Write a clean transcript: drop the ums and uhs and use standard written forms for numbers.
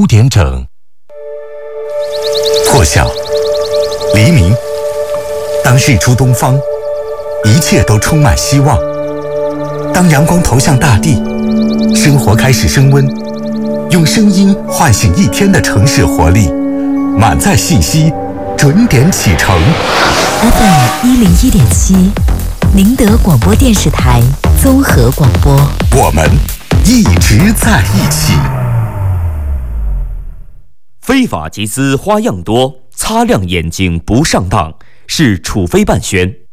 5点整。破晓，黎明，当日出东方，一切都充满希望。当阳光投向大地，生活开始升温，用声音唤醒一天的城市活力，满载信息，准点启程。 FM101.7，宁德广播电视台综合广播， 我们一直在一起。 非法集资花样多，擦亮眼睛不上当，是处非办宣。